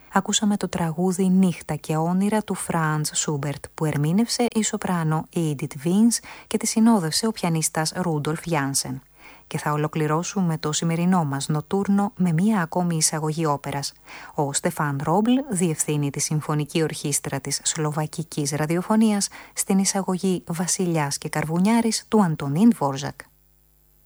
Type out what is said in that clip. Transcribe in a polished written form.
Ακούσαμε το τραγούδι «Νύχτα και όνειρα» του Φραντς Σούμπερτ, που ερμήνευσε η σοπράνο Edith Vins και τη συνόδευσε ο πιανίστας Ρούντολφ Γιάνσεν. Και θα ολοκληρώσουμε το σημερινό μας νοτούρνο με μία ακόμη εισαγωγή όπερας. Ο Στεφάν Ρόμπλ διευθύνει τη Συμφωνική Ορχήστρα της Σλοβακικής Ραδιοφωνίας στην εισαγωγή «Βασιλιάς και Καρβουνιάρης» του Αντωνίν Δβόρζακ.